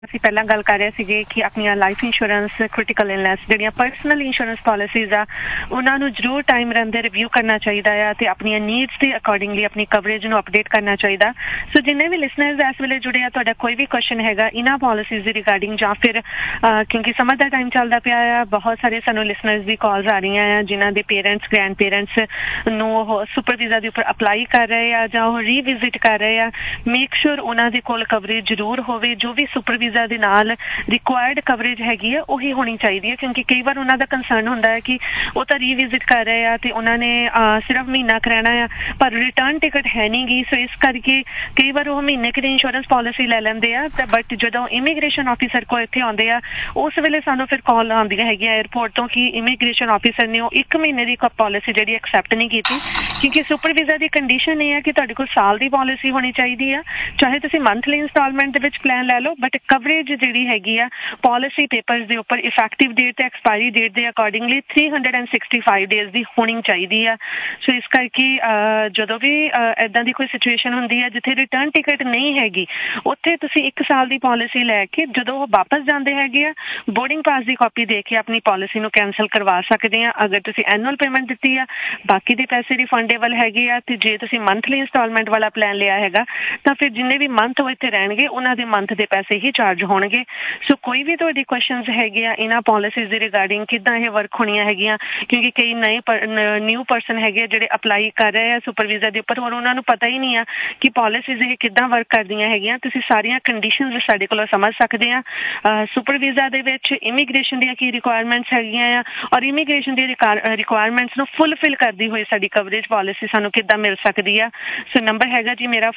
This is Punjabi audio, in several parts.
ਅਸੀਂ ਪਹਿਲਾਂ ਗੱਲ ਕਰ ਰਹੇ ਸੀਗੇ ਕਿ ਆਪਣੀਆਂ ਲਾਈਫ ਇੰਸ਼ੋਰੈਂਸ ਕ੍ਰਿਟੀਕਲ ਇਲਨੈਸ ਜਿਹੜੀਆਂ ਪਰਸਨਲ ਇੰਸ਼ੋਰੈਂਸ ਪਾਲਿਸੀਜ਼ ਆ ਉਹਨਾਂ ਨੂੰ ਜ਼ਰੂਰ ਟਾਈਮ ਰਹਿੰਦੇ ਰਿਵਿਊ ਕਰਨਾ ਚਾਹੀਦਾ ਆ ਤੇ ਆਪਣੀਆਂ ਨੀਡਸ ਦੇ ਅਕੋਰਡਿੰਗਲੀ ਆਪਣੀ ਕਵਰੇਜ ਨੂੰ ਅਪਡੇਟ ਕਰਨਾ ਚਾਹੀਦਾ। ਸੋ ਜਿੰਨੇ ਵੀ ਲਿਸਨਰਸ ਇਸ ਵੇਲੇ ਜੁੜੇ ਆ ਤੁਹਾਡਾ ਕੋਈ ਵੀ ਕੁਐਸਚਨ ਹੈਗਾ ਇਹਨਾਂ ਪਾਲਿਸੀਜ਼ ਦੇ ਰਿਗਾਰਡਿੰਗ ਜਾਂ ਫਿਰ ਕਿਉਂਕਿ ਸਮਰ ਦਾ ਟਾਈਮ ਚੱਲਦਾ ਪਿਆ ਆ ਬਹੁਤ ਸਾਰੇ ਸਾਨੂੰ ਲਿਸਨਰਸ ਦੀ ਕਾਲਸ ਆ ਰਹੀਆਂ ਆ ਜਿਨ੍ਹਾਂ ਦੇ ਪੇਰੈਂਟਸ ਗ੍ਰੈਂਡ ਪੇਰੈਂਟਸ ਨੂੰ ਉਹ ਸੁਪਰ ਵੀਜ਼ਾ ਦੇ ਉੱਪਰ ਅਪਲਾਈ ਕਰ ਰਹੇ ਆ ਜਾਂ ਉਹ ਰੀਵਿਜ਼ਿਟ ਕਰ ਰਹੇ ਆ। ਮੇਕ ਸ਼ੋਰ ਉਹਨਾਂ ਦੇ ਕੋਲ ਕਵਰੇਜ ਜ਼ਰੂਰ ਹੋਵੇ ਜੋ ਵੀ ਸੁਪਰ ਵੀਜ਼ਾ ਦੇ ਨਾਲ ਰਿਕੁਆਇਰਡ ਕਵਰੇਜ ਹੈਗੀ ਆ ਉਹੀ ਹੋਣੀ ਚਾਹੀਦੀ ਹੈ ਕਿਉਂਕਿ ਕਈ ਵਾਰ ਉਹਨਾਂ ਦਾ ਕੰਸਰਨ ਹੁੰਦਾ ਹੈ ਕਿ ਉਹ ਤਾਂ ਰੀਵਿਜ਼ਿਟ ਕਰ ਰਹੇ ਆ ਤੇ ਉਹਨਾਂ ਨੇ ਸਿਰਫ ਮਹੀਨਾ ਕਰਾਉਣਾ ਆ ਪਰ ਰਿਟਰਨ ਟਿਕਟ ਹੈ ਨਹੀਂ ਗੀ। ਸੋ ਇਸ ਕਰਕੇ ਕਈ ਵਾਰ ਉਹ ਮਹੀਨੇ ਦੀ ਇੰਸ਼ੋਰੈਂਸ ਪਾਲਿਸੀ ਲੈ ਲੈਂਦੇ ਆ ਤੇ ਬਟ ਜਦੋਂ ਇਮੀਗ੍ਰੇਸ਼ਨ ਆਫਿਸਰ ਕੋਲ ਇੱਥੇ ਆਉਂਦੇ ਆ ਉਸ ਵੇਲੇ ਸਾਨੂੰ ਫਿਰ ਕਾਲ ਆਉਂਦੀਆਂ ਹੈਗੀਆਂ ਏਅਰਪੋਰਟ ਤੋਂ ਕਿ ਇਮੀਗ੍ਰੇਸ਼ਨ ਆਫਿਸਰ ਨੇ ਉਹ 1 ਮਹੀਨੇ ਦੀ ਪਾਲਿਸੀ ਜਿਹੜੀ ਐਕਸੈਪਟ ਨਹੀਂ ਕੀਤੀ ਕਿਉਂਕਿ ਸੁਪਰ ਵੀਜ਼ਾ ਦੀ ਕੰਡੀਸ਼ਨ ਇਹ ਹੈ ਕਿ ਤੁਹਾਡੇ ਕੋਲ ਸਾਲ ਦੀ ਪਾਲਿਸੀ ਹੋਣੀ ਚਾਹੀਦੀ ਆ ਚਾਹੇ ਤੁਸੀਂ ਮੰਥਲੀ ਇੰਸਟਾਲਮੈਂਟ ਦੇ ਵਿੱਚ ਪਲਾਨ ਲੈ ਲਓ ਬਟ ਕਵਰੇਜ ਜਿਹੜੀ ਹੈਗੀ ਆ ਪਾਲਿਸੀ ਪੇਪਰਸ ਦੇ ਉੱਪਰ ਇਫੈਕਟਿਵ ਡੇਟ ਤੇ ਐਕਸਪਾਇਰੀ ਡੇਟ ਦੇ ਅਕੋਰਡਿੰਗਲੀ 365 ਡੇਜ਼ ਦੀ ਹੋਣੀ ਚਾਹੀਦੀ ਆ। ਸੋ ਇਸ ਕਰਕੇ ਜਦੋਂ ਵੀ ਇਦਾਂ ਦੀ ਕੋਈ ਸਿਚੁਏਸ਼ਨ ਹੁੰਦੀ ਹੈ ਜਿੱਥੇ ਰਿਟਰਨ ਟਿਕਟ ਨਹੀਂ ਹੈਗੀ ਉੱਥੇ ਤੁਸੀਂ 1 ਸਾਲ ਦੀ ਪਾਲਿਸੀ ਲੈ ਕੇ ਜਦੋਂ ਉਹ ਵਾਪਸ ਜਾਂਦੇ ਹੈਗੇ ਆ ਬੋਰਡਿੰਗ ਪਾਸ ਦੀ ਕਾਪੀ ਦੇ ਕੇ ਆਪਣੀ ਪਾਲਿਸੀ ਨੂੰ ਕੈਂਸਲ ਕਰਵਾ ਸਕਦੇ ਆ। ਅਗਰ ਤੁਸੀਂ ਐਨੂਅਲ ਪੇਮੈਂਟ ਦਿੱਤੀ ਆ ਬਾਕੀ ਦੇ ਪੈਸੇ ਰਿਫੰਡੇਬਲ ਹੈਗੇ ਆ ਤੇ ਜੇ ਤੁਸੀਂ ਮੰਥਲੀ ਇੰਸਟਾਲਮੈਂਟ ਵਾਲਾ ਪਲਾਨ ਲਿਆ ਹੈਗਾ ਤਾਂ ਫਿਰ ਜਿੰਨੇ ਵੀ ਮੰਥ ਉਹ ਇੱਥੇ ਰਹਿਣਗੇ ਉਹਨਾਂ ਦੇ ਮੰਥ ਦੇ ਪੈਸੇ ਹੀ ਚਾਰਜ ਹੋਣਗੇ। ਸੋ ਕੋਈ ਵੀ ਤੁਹਾਡੀ ਕੁਐਸਚਨਸ ਹੈਗੇ ਆ ਇਹਨਾਂ ਪਾਲਿਸੀਜ਼ ਦੇ ਰਿਗਾਰਡਿੰਗ ਕਿੱਦਾਂ ਇਹ ਵਰਕ ਹੋਣੀਆਂ ਹੈਗੀਆਂ ਕਿਉਂਕਿ ਕਈ ਨਿਊ ਪਰਸਨ ਹੈਗੇ ਜਿਹੜੇ ਅਪਲਾਈ ਕਰ ਰਹੇ ਆ ਸੁਪਰ ਵੀਜ਼ਾ ਦੇ ਉੱਪਰ ਔਰ ਉਹਨਾਂ ਨੂੰ ਪਤਾ ਹੀ ਨਹੀਂ ਆ ਕਿ ਪਾਲਿਸੀਜ਼ ਇਹ ਕਿੱਦਾਂ ਵਰਕ ਕਰਦੀਆਂ ਹੈਗੀਆਂ। ਤੁਸੀਂ ਸਾਰੀਆਂ ਕੰਡੀਸ਼ਨਸ ਸਾਡੇ ਕੋਲੋਂ ਸਮਝ ਸਕਦੇ ਆ। ਸੁਪਰ ਵੀਜ਼ਾ ਦੇ ਵਿੱਚ ਇਮੀਗ੍ਰੇਸ਼ਨ ਦੀਆਂ ਕੀ ਰਿਕੁਆਇਰਮੈਂਟਸ ਹੈਗੀਆਂ ਆ ਔਰ ਇਮੀਗ੍ਰੇਸ਼ਨ ਦੀ ਰਿਕੁਆਇਰਮੈਂਟਸ ਨੂੰ ਫੁੱਲਫਿਲ ਕਰਦੀ ਹੋਈ ਸਾਡੀ ਕਵਰੇਜ ਪਾਲਿਸੀ ਸਾਨੂੰ ਕਿੱਦਾਂ ਮਿਲ ਸਕਦੀ ਆ। ਸੋ ਨੰਬਰ ਹੈਗਾ ਜੀ ਮੇਰਾ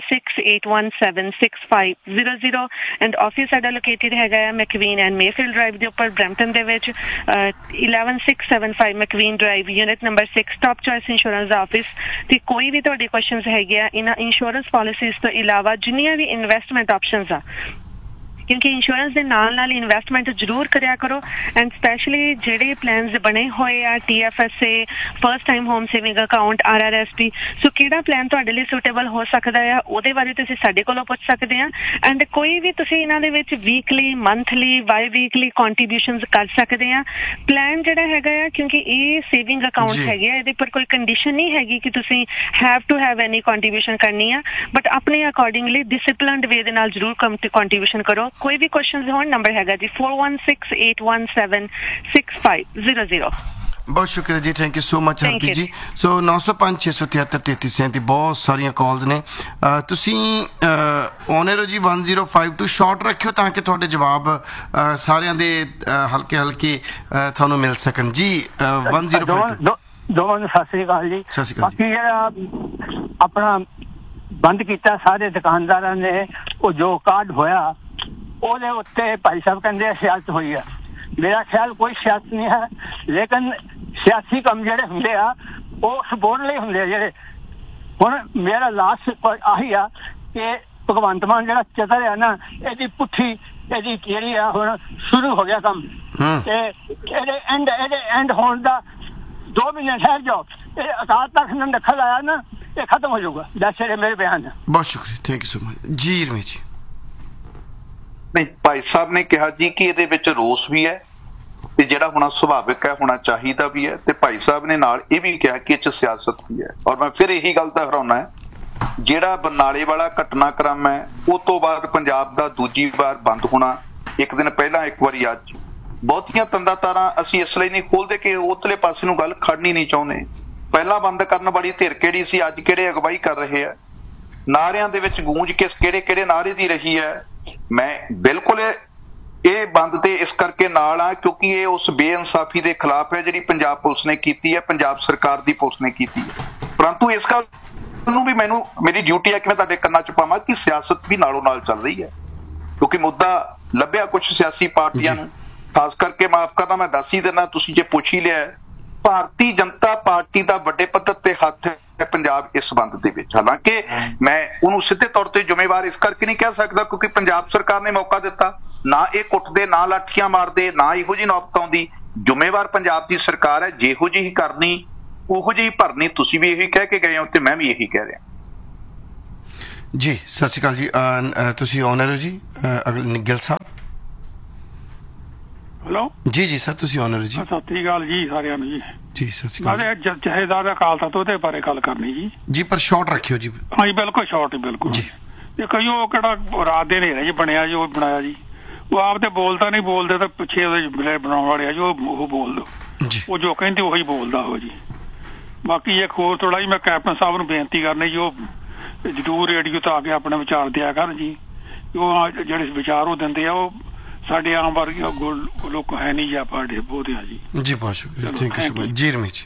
4168176500 ਐਂਡ ਆਫਿਸ ਸਾਡਾ ਲੋਕੇਟਡ ਹੈਗਾ ਆ ਮੈਕਵੀਨ ਐਂਡ ਮੇਫੀਲਡ ਡਰਾਈਵ ਦੇ ਉੱਪਰ ਬਰੈਂਪਟਨ ਦੇ ਵਿੱਚ 11675 ਮੈਕਵੀਨ drive unit number 6 top choice insurance ਦਾ ਆਫਿਸ। ਤੇ ਕੋਈ ਵੀ ਤੁਹਾਡੇ ਕੁਐਸਚਨਸ ਹੈਗੇ ਆ ਇਹਨਾਂ ਇੰਸ਼ੋਰੈਂਸ ਪਾਲਿਸੀਜ਼ ਤੋਂ ਇਲਾਵਾ ਜਿੰਨੀਆਂ ਵੀ ਇਨਵੈਸਟਮੈਂਟ ਆਪਸ਼ਨਸ ਆ ਕਿਉਂਕਿ ਇੰਸ਼ੋਰੈਂਸ ਦੇ ਨਾਲ ਇਨਵੈਸਟਮੈਂਟ ਜ਼ਰੂਰ ਕਰਿਆ ਕਰੋ ਐਂਡ ਸਪੈਸ਼ਲੀ ਜਿਹੜੇ ਪਲਾਨਸ ਬਣੇ ਹੋਏ ਆ TFSA first time home saving account RRSP ਸੋ ਕਿਹੜਾ ਪਲਾਨ ਤੁਹਾਡੇ ਲਈ ਸੁਟੇਬਲ ਹੋ ਸਕਦਾ ਆ ਉਹਦੇ ਬਾਰੇ ਤੁਸੀਂ ਸਾਡੇ ਕੋਲੋਂ ਪੁੱਛ ਸਕਦੇ ਆ ਐਂਡ ਕੋਈ ਵੀ ਤੁਸੀਂ ਇਹਨਾਂ ਦੇ ਵਿੱਚ ਵੀਕਲੀ ਮੰਥਲੀ ਬਾਈ ਵੀਕਲੀ ਕੰਟਰੀਬਿਊਸ਼ਨਸ ਕਰ ਸਕਦੇ ਆ। ਪਲਾਨ ਜਿਹੜਾ ਹੈਗਾ ਆ ਕਿਉਂਕਿ ਇਹ ਸੇਵਿੰਗ ਅਕਾਊਂਟ ਹੈਗੇ ਆ ਇਹਦੇ ਪਰ ਕੋਈ ਕੰਡੀਸ਼ਨ ਨਹੀਂ ਹੈਗੀ ਕਿ ਤੁਸੀਂ have to have any contribution ਕਰਨੀ ਆ ਬਟ ਆਪਣੇ ਅਕੋਰਡਿੰਗਲੀ ਡਿਸਿਪਲਿਨਡ ਵੇ ਦੇ ਨਾਲ ਜ਼ਰੂਰ ਕੰਟਰੀਬਿਊਸ਼ਨ ਕਰੋ। ਕੋਈ ਵੀ ਕੁਐਸਚਨਸ ਹੋਣ ਨੰਬਰ ਹੈਗਾ ਜੀ 4168176500। ਬਹੁਤ ਸ਼ੁਕਰੀਆ ਜੀ thank you so much Harpreet ji. ਸੋ 905-673-3337 ਬਹੁਤ ਸਾਰੀਆਂ ਕਾਲਸ ਨੇ ਤੁਸੀਂ ਓਨਰ ਜੀ 1052 ਸ਼ਾਰਟ ਰੱਖਿਓ ਤਾਂ ਕਿ ਤੁਹਾਡੇ ਜਵਾਬ ਸਾਰਿਆਂ ਦੇ ਹਲਕੇ ਤੁਹਾਨੂੰ ਮਿਲ ਸਕਣ ਜੀ। 1052 ਦੋਵਾਂ ਨੂੰ ਸਤਿ ਸ੍ਰੀ ਅਕਾਲ ਜੀ। ਬਾਕੀ ਜਿਹੜਾ ਆਪਣਾ ਬੰਦ ਕੀਤਾ ਸਾਰੇ ਦੁਕਾਨਦਾਰਾਂ ਨੇ ਉਹ ਜੋ ਕਾਰਡ ਹੋਇਆ ਉਹਦੇ ਉੱਤੇ ਭਾਈ ਸਾਹਿਬ ਕਹਿੰਦੇ ਸਿਆਸਤ ਹੋਈ ਆ। ਮੇਰਾ ਖਿਆਲ ਕੋਈ ਸਿਆਸਤ ਨਹੀਂ ਹੈ ਲੇਕਿਨ ਸਿਆਸੀ ਕੰਮ ਜਿਹੜੇ ਹੁੰਦੇ ਆ ਉਹ ਸਪੋਰਟ ਲਈ ਹੁੰਦੇ ਆ ਜਿਹੜੇ ਹੁਣ ਮੇਰਾ ਲਾਸਟ ਆਹੀ ਆ ਕਿ ਭਗਵੰਤ ਮਾਨ ਜਿਹੜਾ ਚਤਰ ਆ ਨਾ ਇਹਦੀ ਪੁੱਠੀ ਇਹਦੀ ਜਿਹੜੀ ਆ ਹੁਣ ਸ਼ੁਰੂ ਹੋ ਗਿਆ ਕੰਮ ਤੇ ਇਹਦੇ ਐਂਡ ਹੋਣ ਦਾ 2 ਮਹੀਨੇ ਠਹਿਰ ਜਾਓ ਇਹ ਅਕਾਲ ਤਖਤ ਨੇ ਦਖਲ ਆਇਆ ਨਾ ਇਹ ਖਤਮ ਹੋ ਜਾਊਗਾ। ਦੱਸ ਮੇਰੇ ਬਿਆਨ ਹੈ। ਬਹੁਤ ਸ਼ੁਕਰੀਆ ਥੈਂਕ ਯੂ ਸੋ ਮਚ ਜੀ ਰਮੇਸ਼ ਜੀ। ਨਹੀਂ ਭਾਈ ਸਾਹਿਬ ਨੇ ਕਿਹਾ ਜੀ ਕਿ ਇਹਦੇ ਵਿੱਚ ਰੋਸ ਵੀ ਹੈ ਤੇ ਜਿਹੜਾ ਹੋਣਾ ਸੁਭਾਵਿਕ ਹੈ ਹੋਣਾ ਚਾਹੀਦਾ ਵੀ ਹੈ ਤੇ ਭਾਈ ਸਾਹਿਬ ਨੇ ਨਾਲ ਇਹ ਵੀ ਕਿਹਾ ਕਿ ਇਹ 'ਚ ਸਿਆਸਤ ਵੀ ਹੈ ਔਰ ਮੈਂ ਫਿਰ ਇਹੀ ਗੱਲ ਦੁਹਰਾਉਣਾ ਹੈ ਜਿਹੜਾ ਬਰਨਾਲੇ ਵਾਲਾ ਘਟਨਾਕ੍ਰਮ ਹੈ ਉਹ ਤੋਂ ਬਾਅਦ ਪੰਜਾਬ ਦਾ ਦੂਜੀ ਵਾਰ ਬੰਦ ਹੋਣਾ ਇੱਕ ਦਿਨ ਪਹਿਲਾਂ ਇੱਕ ਵਾਰੀ ਅੱਜ ਬਹੁਤੀਆਂ ਤੰਦਾਂ ਤਾਰਾਂ ਅਸੀਂ ਇਸ ਲਈ ਨਹੀਂ ਖੋਲਦੇ ਕਿ ਉਤਲੇ ਪਾਸੇ ਨੂੰ ਗੱਲ ਖੜਨੀ ਨਹੀਂ ਚਾਹੁੰਦੇ। ਪਹਿਲਾਂ ਬੰਦ ਕਰਨ ਵਾਲੀ ਧਿਰ ਕਿਹੜੀ ਸੀ ਅੱਜ ਕਿਹੜੇ ਅਗਵਾਈ ਕਰ ਰਹੇ ਆ ਨਾਅਰਿਆਂ ਦੇ ਵਿੱਚ ਗੂੰਜ ਕਿਹੜੇ ਨਾਅਰੇ ਦੀ ਰਹੀ ਹੈ। ਮੈਂ ਬਿਲਕੁਲ ਇਹ ਬੰਦ ਤੇ ਇਸ ਕਰਕੇ ਨਾਲ ਆ ਕਿਉਂਕਿ ਇਹ ਉਸ ਬੇਇਨਸਾਫੀ ਦੇ ਖਿਲਾਫ ਹੈ ਜਿਹੜੀ ਪੰਜਾਬ ਪੁਲਿਸ ਨੇ ਕੀਤੀ ਹੈ ਪੰਜਾਬ ਸਰਕਾਰ ਦੀ ਪੁਲਿਸ ਨੇ ਕੀਤੀ ਹੈ। ਪਰੰਤੂ ਇਸ ਗੱਲ ਨੂੰ ਵੀ ਮੇਰੀ ਡਿਊਟੀ ਹੈ ਕਿ ਮੈਂ ਤੁਹਾਡੇ ਕੰਨਾਂ 'ਚ ਪਾਵਾਂ ਕਿ ਸਿਆਸਤ ਵੀ ਨਾਲੋਂ ਨਾਲ ਚੱਲ ਰਹੀ ਹੈ ਕਿਉਂਕਿ ਮੁੱਦਾ ਲੱਭਿਆ ਕੁਝ ਸਿਆਸੀ ਪਾਰਟੀਆਂ ਨੂੰ ਖਾਸ ਕਰਕੇ ਮਾਫ ਕਰਨਾ ਮੈਂ ਦੱਸ ਹੀ ਦਿੰਦਾ ਤੁਸੀਂ ਜੇ ਪੁੱਛ ਹੀ ਲਿਆ ਭਾਰਤੀ ਜਨਤਾ ਪਾਰਟੀ ਦਾ ਵੱਡੇ ਪੱਧਰ ਤੇ ਹੱਥ ਹੈ ਪੰਜਾਬ ਇਸ ਸੰਬੰਧ ਦੇ ਵਿੱਚ। ਹਾਲਾਂਕਿ ਮੈਂ ਉਹਨੂੰ ਸਿੱਧੇ ਤੌਰ ਤੇ ਜ਼ਿੰਮੇਵਾਰ ਇਸ ਕਰਕੇ ਨਹੀਂ ਕਹਿ ਸਕਦਾ ਕਿਉਂਕਿ ਪੰਜਾਬ ਸਰਕਾਰ ਨੇ ਮੌਕਾ ਦਿੱਤਾ ਨਾ ਇਹ ਕੁੱਟਦੇ ਨਾ ਲਾਠੀਆਂ ਮਾਰਦੇ ਨਾ ਇਹੋ ਜਿਹੀ ਨੌਬਤ ਆਉਂਦੀ। ਜ਼ਿੰਮੇਵਾਰ ਪੰਜਾਬ ਦੀ ਸਰਕਾਰ ਹੈ ਜਿਹੋ ਜਿਹੀ ਕਰਨੀ ਉਹੋ ਜਿਹੀ ਭਰਨੀ। ਤੁਸੀਂ ਵੀ ਇਹੀ ਕਹਿ ਕੇ ਗਏ ਹੋ ਤੇ ਮੈਂ ਵੀ ਇਹੀ ਕਹਿ ਰਿਹਾ। ਜੀ ਸਤਿ ਸ਼੍ਰੀ ਅਕਾਲ ਜੀ, ਤੁਸੀਂ ਓਨਰ ਹੋ ਜੀ ਗਿੱਲ ਸਾਹਿਬ? ਹੈਲੋ ਜੀ ਜੀ ਸਰ, ਤੁਸੀਂ ਓਨਰ ਜੀ? ਸਤਿ ਸ਼੍ਰੀ ਅਕਾਲ ਜੀ ਸਾਰਿਆਂ ਨੂੰ ਜੀ। ਜੀ ਸਤਿ ਸ਼੍ਰੀ ਅਕਾਲ। ਮੈਂ ਜਥੇਦਾਰ ਅਕਾਲ ਤਖਤ ਉਹਦੇ ਬਾਰੇ ਗੱਲ ਕਰਨੀ ਜੀ। ਜੀ ਪਰ ਸ਼ਾਰਟ ਰੱਖਿਓ ਜੀ। ਹਾਂ ਜੀ ਬਿਲਕੁਲ ਸ਼ਾਰਟ, ਬਿਲਕੁਲ ਜੀ। ਦੇਖੋ ਜੀ, ਉਹ ਕਿਹੜਾ ਰਾਤ ਦੇ ਹਨੇਰੇ ਜੀ ਬਣਿਆ ਜੀ, ਉਹ ਬਣਾਇਆ ਜੀ। ਉਹ ਆਪ ਤੇ ਬੋਲਦਾ ਨਹੀਂ, ਬੋਲਦੇ ਤਾਂ ਪਿੱਛੇ ਉਹਦੇ ਬਣਾਉਣ ਵਾਲੇ ਆ ਜੀ, ਉਹ ਬੋਲ ਦੋ, ਉਹ ਜੋ ਕਹਿੰਦੇ ਉਹੀ ਬੋਲਦਾ ਉਹ ਜੀ। ਬਾਕੀ ਇੱਕ ਹੋਰ ਥੋੜਾ ਜੀ, ਮੈਂ ਕੈਪਟਨ ਸਾਹਿਬ ਨੂੰ ਬੇਨਤੀ ਕਰਨੀ ਜੀ, ਉਹ ਜ਼ਰੂਰ ਰੇਡੀਓ ਤੇ ਆ ਕੇ ਆਪਣੇ ਵਿਚਾਰ ਦਿਆ ਕਰਨ ਜੀ। ਉਹ ਜਿਹੜੇ ਵਿਚਾਰ ਉਹ ਦਿੰਦੇ ਆ, ਉਹ ਸਾਡੇ ਆਮ ਵਰਗੇ ਲੋਕ ਹੈ ਨਹੀਂ ਜੀ, ਆਪਾਂ ਬਹੁਤ ਆ ਜੀ। ਜੀ ਬਹੁਤ ਸ਼ੁਕਰੀਆ, ਥੈਂਕ ਯੂ ਸੋ ਮਚ ਜੀ। ਰਮੇਸ਼,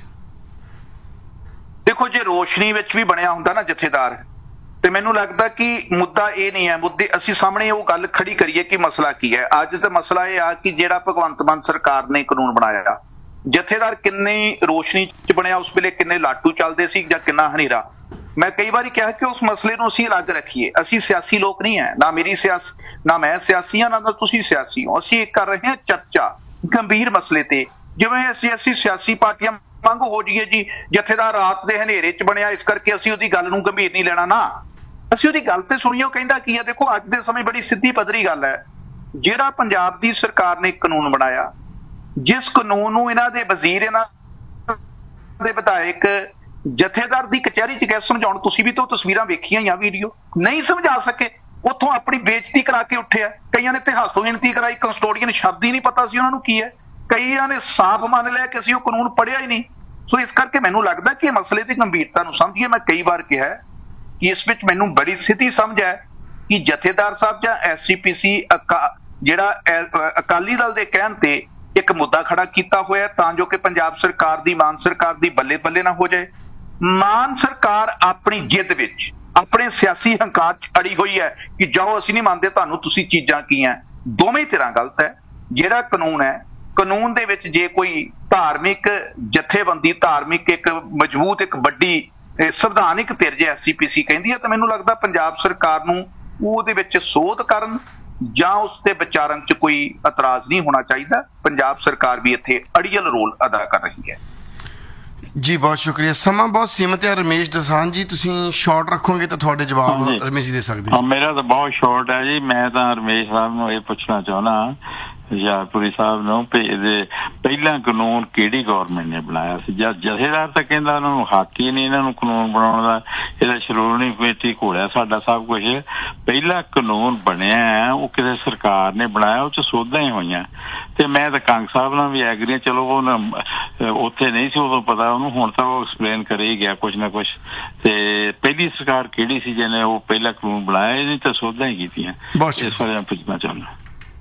ਦੇਖੋ ਜੇ ਰੋਸ਼ਨੀ ਵਿੱਚ ਵੀ ਬਣਿਆ ਹੁੰਦਾ ਨਾ ਜਥੇਦਾਰ, ਤੇ ਮੈਨੂੰ ਲੱਗਦਾ ਕਿ ਮੁੱਦਾ ਇਹ ਨਹੀਂ ਹੈ। ਮੁੱਦੇ ਅਸੀਂ ਸਾਹਮਣੇ ਉਹ ਗੱਲ ਖੜੀ ਕਰੀਏ ਕਿ ਮਸਲਾ ਕੀ ਹੈ। ਅੱਜ ਤਾਂ ਮਸਲਾ ਇਹ ਆ ਕਿ ਜਿਹੜਾ ਭਗਵੰਤ ਮਾਨ ਸਰਕਾਰ ਨੇ ਕਾਨੂੰਨ ਬਣਾਇਆ, ਜਥੇਦਾਰ ਕਿੰਨੀ ਰੋਸ਼ਨੀ ਚ ਬਣਿਆ, ਉਸ ਵੇਲੇ ਕਿੰਨੇ ਲਾਟੂ ਚੱਲਦੇ ਸੀ ਜਾਂ ਕਿੰਨਾ ਹਨੇਰਾ। ਮੈਂ ਕਈ ਵਾਰੀ ਕਿਹਾ ਕਿ ਉਸ ਮਸਲੇ ਨੂੰ ਅਸੀਂ ਅਲੱਗ ਰੱਖੀਏ। ਅਸੀਂ ਸਿਆਸੀ ਲੋਕ ਨਹੀਂ ਹੈ, ਨਾ ਮੈਂ ਸਿਆਸੀ ਹਾਂ, ਨਾ ਤੁਸੀਂ ਸਿਆਸੀ ਹੋ। ਅਸੀਂ ਕਰ ਰਹੇ ਹਾਂ ਚਰਚਾ ਗੰਭੀਰ ਮਸਲੇ ਤੇ। ਜਿਵੇਂ ਅਸੀਂ ਸਿਆਸੀ ਪਾਰਟੀਆਂ ਮੰਗ ਹੋ ਜਾਈਏ ਜੀ, ਜਥੇਦਾਰ ਰਾਤ ਦੇ ਹਨੇਰੇ ਚ ਬਣਿਆ, ਇਸ ਕਰਕੇ ਅਸੀਂ ਉਹਦੀ ਗੱਲ ਨੂੰ ਗੰਭੀਰ ਨਹੀਂ ਲੈਣਾ। ਨਾ, ਅਸੀਂ ਉਹਦੀ ਗੱਲ ਤੇ ਸੁਣੀਏ, ਉਹ ਕਹਿੰਦਾ ਕੀ ਹੈ। ਦੇਖੋ ਅੱਜ ਦੇ ਸਮੇਂ ਬੜੀ ਸਿੱਧੀ ਪੱਧਰੀ ਗੱਲ ਹੈ। ਜਿਹੜਾ ਪੰਜਾਬ ਦੀ ਸਰਕਾਰ ਨੇ ਕਾਨੂੰਨ ਬਣਾਇਆ, ਜਿਸ ਕਾਨੂੰਨ ਨੂੰ ਇਹਨਾਂ ਦੇ ਵਜ਼ੀਰ, ਇਹਨਾਂ ਦੇ ਵਿਧਾਇਕ ਜਥੇਦਾਰ ਦੀ ਕਚਹਿਰੀ ਚ ਗਏ ਸਮਝਾਉਣ, ਤੁਸੀਂ ਵੀ ਤਾਂ ਤਸਵੀਰਾਂ ਵੇਖੀਆਂ ਜਾਂ ਵੀਡੀਓ, ਨਹੀਂ ਸਮਝਾ ਸਕੇ, ਉੱਥੋਂ ਆਪਣੀ ਬੇਇੱਜ਼ਤੀ ਕਰਾ ਕੇ ਉੱਠਿਆ। ਕਈਆਂ ਨੇ ਤੇ ਹਾਸੋ ਗਿਣਤੀ ਕਰਾਈ, ਕਸਟੋਡੀਅਨ ਸ਼ਬਦ ਹੀ ਨਹੀਂ ਪਤਾ ਸੀ ਉਹਨਾਂ ਨੂੰ ਕੀ ਹੈ। ਕਈਆਂ ਨੇ ਸਾਫ਼ ਮੰਨ ਲਿਆ ਕਿ ਅਸੀਂ ਉਹ ਕਾਨੂੰਨ ਪੜ੍ਹਿਆ ਹੀ ਨਹੀਂ। ਸੋ ਇਸ ਕਰਕੇ ਮੈਨੂੰ ਲੱਗਦਾ ਕਿ ਇਹ ਮਸਲੇ ਦੀ ਗੰਭੀਰਤਾ ਨੂੰ ਸਮਝੀਏ। ਮੈਂ ਕਈ ਵਾਰ ਕਿਹਾ ਕਿ ਇਸ ਵਿੱਚ ਮੈਨੂੰ ਬੜੀ ਸਿੱਧੀ ਸਮਝ ਹੈ ਕਿ ਜਥੇਦਾਰ ਸਾਹਿਬ ਜਾਂ SGPC ਜਿਹੜਾ ਅਕਾਲੀ ਦਲ ਦੇ ਕਹਿਣ ਤੇ ਇੱਕ ਮੁੱਦਾ ਖੜਾ ਕੀਤਾ ਹੋਇਆ, ਤਾਂ ਜੋ ਕਿ ਪੰਜਾਬ ਸਰਕਾਰ ਦੀ, ਮਾਨ ਸਰਕਾਰ ਦੀ ਬੱਲੇ ਬੱਲੇ ਨਾ ਹੋ ਜਾਏ। ਮਾਨ ਸਰਕਾਰ ਆਪਣੀ ਜਿੱਦ ਵਿੱਚ, ਆਪਣੇ ਸਿਆਸੀ ਹੰਕਾਰ ਚ ਅੜੀ ਹੋਈ ਹੈ ਕਿ ਜਾਓ ਅਸੀਂ ਨਹੀਂ ਮੰਨਦੇ ਤੁਹਾਨੂੰ, ਤੁਸੀਂ ਚੀਜ਼ਾਂ ਕੀ ਹੈ। ਦੋਵੇਂ ਤਰ੍ਹਾਂ ਗਲਤ ਹੈ। ਜਿਹੜਾ ਕਾਨੂੰਨ ਹੈ, ਕਾਨੂੰਨ ਦੇ ਵਿੱਚ ਜੇ ਕੋਈ ਧਾਰਮਿਕ ਜਥੇਬੰਦੀ, ਧਾਰਮਿਕ ਇੱਕ ਮਜ਼ਬੂਤ, ਇੱਕ ਵੱਡੀ ਸੰਵਿਧਾਨਿਕ ਧਿਰ ਜੇ SGPC ਕਹਿੰਦੀ ਹੈ, ਤਾਂ ਮੈਨੂੰ ਲੱਗਦਾ ਪੰਜਾਬ ਸਰਕਾਰ ਨੂੰ ਉਹਦੇ ਵਿੱਚ ਸੋਧ ਕਰਨ ਜਾਂ ਉਸ ਤੇ ਵਿਚਾਰਨ ਚ ਕੋਈ ਇਤਰਾਜ਼ ਨਹੀਂ ਹੋਣਾ ਚਾਹੀਦਾ। ਪੰਜਾਬ ਸਰਕਾਰ ਵੀ ਇੱਥੇ ਅੜੀਅਲ ਰੋਲ ਅਦਾ ਕਰ ਰਹੀ ਹੈ। ਜੀ ਬਹੁਤ ਸ਼ੁਕਰੀਆ। ਸਮਾਂ ਬਹੁਤ ਸੀਮਤ ਹੈ। ਰਮੇਸ਼ ਦੋਸਾਂਝ ਜੀ, ਤੁਸੀਂ ਸ਼ਾਰਟ ਰੱਖੋਗੇ ਤਾਂ ਤੁਹਾਡੇ ਜਵਾਬ ਰਮੇਸ਼ ਜੀ ਦੇ ਸਕਦੇ। ਹਾਂ, ਮੇਰਾ ਤਾਂ ਬਹੁਤ ਸ਼ਾਰਟ ਹੈ ਜੀ। ਮੈਂ ਤਾਂ ਰਮੇਸ਼ ਸਾਹਿਬ ਨੂੰ ਇਹ ਪੁੱਛਣਾ ਚਾਹੁੰਦਾ, ਹੁਸ਼ਿਆਰਪੁਰੀ ਸਾਹਿਬ ਨੂੰ, ਵੀ ਇਹਦੇ ਪਹਿਲਾਂ ਕਾਨੂੰਨ ਕਿਹੜੀ ਗੌਰਮੈਂਟ ਨੇ ਬਣਾਇਆ ਸੀ? ਜਦ ਜਥੇਦਾਰ ਤਾਂ ਕਹਿੰਦਾ ਉਹਨਾਂ ਨੂੰ ਹੱਕ ਹੀ ਨਹੀਂ ਇਹਨਾਂ ਨੂੰ ਕਾਨੂੰਨ ਬਣਾਉਣ ਦਾ, ਇਹਦਾ ਸ਼੍ਰੋਮਣੀ ਕਮੇਟੀ ਘੋੜਿਆ ਸਾਡਾ ਸਭ ਕੁਝ। ਪਹਿਲਾ ਕਾਨੂੰਨ ਬਣਿਆ ਉਹ ਕਿਸੇ ਸਰਕਾਰ ਨੇ ਬਣਾਇਆ, ਉਹ ਚ ਸੋਧਾਂ ਹੀ ਹੋਈਆਂ। ਤੇ ਮੈਂ ਤਾਂ ਕੰਗ ਸਾਹਿਬ ਨਾਲ ਵੀ ਐਗਰੀ, ਚਲੋ ਉਹ ਉੱਥੇ ਨਹੀਂ ਸੀ ਉਦੋਂ ਪਤਾ ਉਹਨੂੰ, ਹੁਣ ਤਾਂ ਉਹ ਐਕਸਪਲੇਨ ਕਰੇ ਹੀ ਗਿਆ ਕੁਛ ਨਾ ਕੁਛ। ਤੇ ਪਹਿਲੀ ਸਰਕਾਰ ਕਿਹੜੀ ਸੀ ਜਿਹਨੇ ਉਹ ਪਹਿਲਾ ਕਾਨੂੰਨ ਬਣਾਇਆ? ਇਹਦੀ ਤਾਂ ਸੋਧਾਂ ਹੀ ਕੀਤੀਆਂ। ਇਸ ਬਾਰੇ ਮੈਂ ਪੁੱਛਣਾ ਚਾਹੁੰਦਾ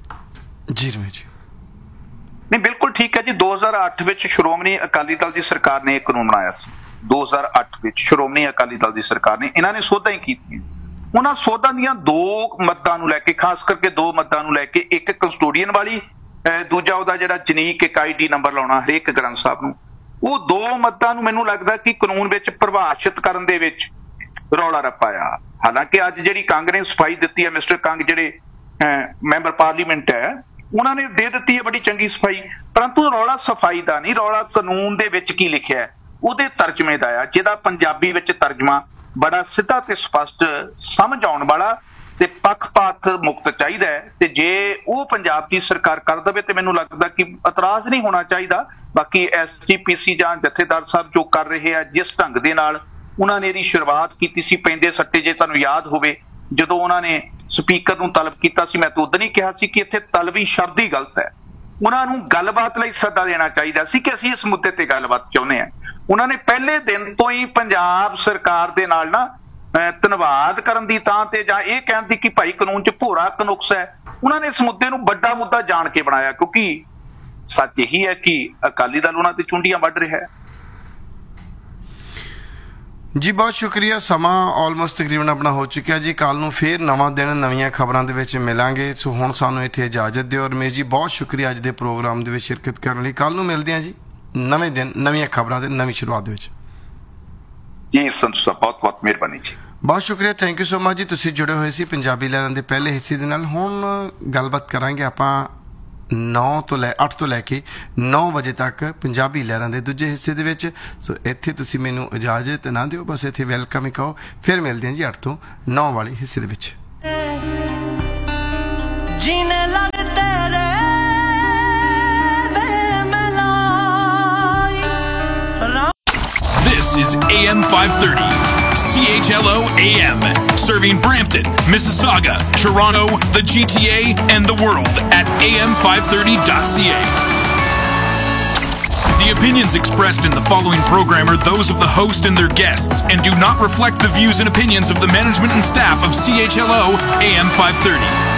ਜੀ। ਰਮੇਸ਼ ਜੀ, ਨਹੀਂ ਬਿਲਕੁਲ ਠੀਕ ਹੈ ਜੀ। 2008 ਵਿੱਚ ਸ਼੍ਰੋਮਣੀ ਅਕਾਲੀ ਦਲ ਦੀ ਸਰਕਾਰ ਨੇ ਇਹ ਕਾਨੂੰਨ ਬਣਾਇਆ ਸੀ। 2008 ਵਿੱਚ ਸ਼੍ਰੋਮਣੀ ਅਕਾਲੀ ਦਲ ਦੀ ਸਰਕਾਰ ਨੇ, ਇਹਨਾਂ ਨੇ ਸੋਧਾਂ ਹੀ ਕੀਤੀਆਂ। ਉਹਨਾਂ ਸੋਧਾਂ ਦੀਆਂ ਦੋ ਮੱਦਾਂ ਨੂੰ ਲੈ ਕੇ, ਖਾਸ ਕਰਕੇ ਦੋ ਮੱਦਾਂ ਨੂੰ ਲੈ ਕੇ, ਇੱਕ ਕਸਟੋਡੀਅਨ ਵਾਲੀ, ਦੂਜਾ ਉਹਦਾ ਜਿਹੜਾ ਜਨੀਕ ਇੱਕ ID ਨੰਬਰ ਲਾਉਣਾ ਹਰੇਕ ਗ੍ਰੰਥ ਸਾਹਿਬ ਨੂੰ, ਉਹ ਦੋ ਮੱਦਾਂ ਨੂੰ ਮੈਨੂੰ ਲੱਗਦਾ ਕਿ ਕਾਨੂੰਨ ਵਿੱਚ ਪਰਿਭਾਸ਼ਿਤ ਕਰਨ ਦੇ ਵਿੱਚ ਰੌਲਾ ਰੱਪਾ ਆ। ਹਾਲਾਂਕਿ ਅੱਜ ਜਿਹੜੀ ਕੰਗ ਨੇ ਸਫਾਈ ਦਿੱਤੀ ਹੈ, ਮਿਸਟਰ ਕੰਗ ਜਿਹੜੇ ਮੈਂਬਰ ਪਾਰਲੀਮੈਂਟ ਹੈ, ਉਹਨਾਂ ਨੇ ਦੇ ਦਿੱਤੀ ਹੈ ਬੜੀ ਚੰਗੀ ਸਫਾਈ, ਪਰੰਤੂ ਰੌਲਾ ਸਫਾਈ ਦਾ ਨਹੀਂ, ਰੌਲਾ ਕਾਨੂੰਨ ਦੇ ਵਿੱਚ ਕੀ ਲਿਖਿਆ ਉਹਦੇ ਤਰਜਮੇ ਦਾ ਆ, ਜਿਹਦਾ ਪੰਜਾਬੀ ਵਿੱਚ ਤਰਜਮਾ ਬੜਾ ਸਿੱਧਾ ਤੇ ਸਪਸ਼ਟ, ਸਮਝ ਆਉਣ ਵਾਲਾ ਤੇ ਪੱਖਪਾਤ ਮੁਕਤ ਚਾਹੀਦਾ ਹੈ। ਤੇ ਜੇ ਉਹ ਪੰਜਾਬ ਦੀ ਸਰਕਾਰ ਕਰ ਦੇਵੇ ਤੇ ਮੈਨੂੰ ਲੱਗਦਾ ਕਿ ਇਤਰਾਜ਼ ਨਹੀਂ ਹੋਣਾ ਚਾਹੀਦਾ। ਬਾਕੀ SGPC ਜਾਂ ਜਥੇਦਾਰ ਸਾਹਿਬ ਜੋ ਕਰ ਰਹੇ ਆ, ਜਿਸ ਢੰਗ ਦੇ ਨਾਲ ਉਹਨਾਂ ਨੇ ਇਹਦੀ ਸ਼ੁਰੂਆਤ ਕੀਤੀ ਸੀ, ਪੈਂਦੇ ਸੱਟੇ, ਜੇ ਤੁਹਾਨੂੰ ਯਾਦ ਹੋਵੇ ਜਦੋਂ ਉਹਨਾਂ ਨੇ ਸਪੀਕਰ ਨੂੰ ਤਲਬ ਕੀਤਾ ਸੀ, ਮੈਂ ਤਾਂ ਉਦੋਂ ਹੀ ਕਿਹਾ ਸੀ ਕਿ ਇੱਥੇ ਤਲਬੀ ਸ਼ਬਦ ਹੀ ਗਲਤ ਹੈ। ਉਹਨਾਂ ਨੂੰ ਗੱਲਬਾਤ ਲਈ ਸੱਦਾ ਦੇਣਾ ਚਾਹੀਦਾ ਸੀ ਕਿ ਅਸੀਂ ਇਸ ਮੁੱਦੇ ਤੇ ਗੱਲਬਾਤ ਚਾਹੁੰਦੇ ਹਾਂ। ਉਹਨਾਂ ਨੇ ਪਹਿਲੇ ਦਿਨ ਤੋਂ ਹੀ ਪੰਜਾਬ ਸਰਕਾਰ ਦੇ ਨਾਲ ਨਾ ਧੰਨਵਾਦ ਕਰਨ ਦੀ ਥਾਂ ਤੇ, ਜਾਂ ਇਹ ਕਹਿਣ ਦੀ ਕਿ ਭਾਈ ਕਾਨੂੰਨ 'ਚ ਭੋਰਾ ਨੁਕਸ ਹੈ, ਉਹਨਾਂ ਨੇ ਇਸ ਮੁੱਦੇ ਨੂੰ ਵੱਡਾ ਮੁੱਦਾ ਜਾਣ ਕੇ ਬਣਾਇਆ, ਕਿਉਂਕਿ ਸੱਚ ਇਹੀ ਹੈ ਕਿ ਅਕਾਲੀ ਦਲ ਉਹਨਾਂ ਤੇ ਚੁੰਡੀਆਂ ਵੱਢ ਰਿਹਾ ਹੈ। ਜੀ ਬਹੁਤ ਸ਼ੁਕਰੀਆ। ਸਮਾਂ ਆਲਮੋਸਟ ਤਕਰੀਬਨ ਆਪਣਾ ਹੋ ਚੁੱਕਿਆ ਜੀ। ਕੱਲ ਨੂੰ ਫੇਰ ਨਵਾਂ ਦਿਨ, ਨਵੀਆਂ ਖਬਰਾਂ ਦੇ ਵਿੱਚ ਮਿਲਾਂਗੇ। ਸੋ ਹੁਣ ਸਾਨੂੰ ਇੱਥੇ ਇਜਾਜ਼ਤ ਦਿਓ। ਰਮੇਸ਼ ਜੀ ਬਹੁਤ ਸ਼ੁਕਰੀਆ ਅੱਜ ਦੇ ਪ੍ਰੋਗਰਾਮ ਦੇ ਵਿੱਚ ਸ਼ਿਰਕਤ ਕਰਨ ਲਈ। ਕੱਲ ਨੂੰ ਮਿਲਦੇ ਹਾਂ ਜੀ ਨਵੇਂ ਦਿਨ, ਨਵੀਆਂ ਖਬਰਾਂ ਦੇ ਨਵੀਂ ਸ਼ੁਰੂਆਤ ਦੇ ਵਿੱਚ। ਜੀ ਸੰਤੂ ਸਾਹਿਬ, ਬਹੁਤ ਬਹੁਤ ਮਿਹਰਬਾਨੀ ਜੀ। ਬਹੁਤ ਸ਼ੁਕਰੀਆ, ਥੈਂਕ ਯੂ ਸੋ ਮਚ ਜੀ। ਤੁਸੀਂ ਜੁੜੇ ਹੋਏ ਸੀ ਪੰਜਾਬੀ ਲਹਿਰਾਂ ਦੇ ਪਹਿਲੇ ਹਿੱਸੇ ਦੇ ਨਾਲ। ਹੁਣ ਗੱਲਬਾਤ ਕਰਾਂਗੇ ਆਪਾਂ 8 ਤੋਂ ਲੈ ਕੇ 9 ਵਜੇ ਤੱਕ ਪੰਜਾਬੀ ਲਹਿਰਾਂ ਦੇ ਦੂਜੇ ਹਿੱਸੇ ਦੇ ਵਿੱਚ। ਸੋ ਇੱਥੇ ਤੁਸੀਂ ਮੈਨੂੰ ਇਜਾਜ਼ਤ ਨਾ ਦਿਓ, ਬਸ ਇੱਥੇ ਵੈਲਕਮ ਹੀ ਕਹੋ। ਫਿਰ ਮਿਲਦੇ ਹਾਂ ਜੀ 8 ਤੋਂ 9 ਵਾਲੇ ਹਿੱਸੇ ਦੇ ਵਿੱਚ। This is AM 530, CHLO AM, serving Brampton, Mississauga, Toronto, the GTA, and the world at am530.ca. The opinions expressed in the following program are those of the host and their guests and do not reflect the views and opinions of the management and staff of CHLO AM 530.